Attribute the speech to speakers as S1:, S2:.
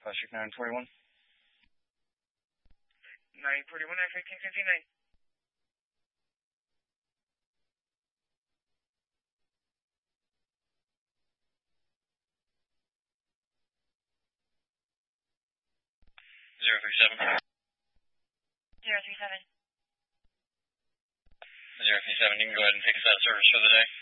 S1: Patrick 941.
S2: 941, F-1859.
S3: Zero 37.
S2: 037.
S3: 037, you can go ahead and fix that service for the day.